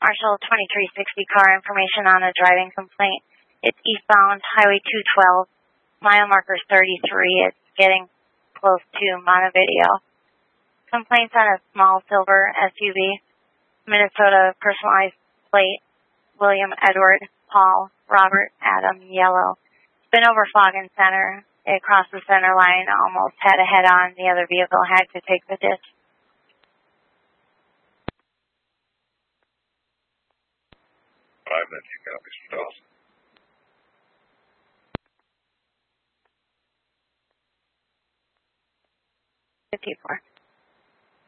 Marshall 2360, car information on a driving complaint. It's eastbound Highway 212, mile marker 33. It's getting close to Montevideo. Complaints on a small silver SUV, Minnesota personalized plate, William Edward Paul Robert Adam yellow. Spin over Flogan Center. It crossed the center line, almost had a head-on. The other vehicle had to take the ditch. Five minutes, you copy, Mr. Dawson. 54.